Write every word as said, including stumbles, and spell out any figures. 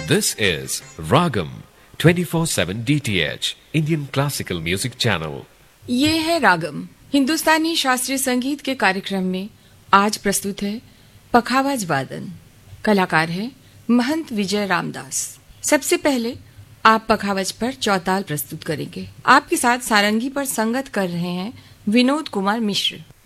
This is Ragam twenty-four seven D T H Indian Classical Music Channel. ये है रागम हिंदुस्तानी शास्त्रीय संगीत के कार्यक्रम में आज प्रस्तुत है पखावज वादन। कलाकार है महंत विजय रामदास। सबसे पहले आप पखावज पर चौताल प्रस्तुत करेंगे। आपके साथ सारंगी पर संगत कर रहे हैं विनोद कुमार मिश्र।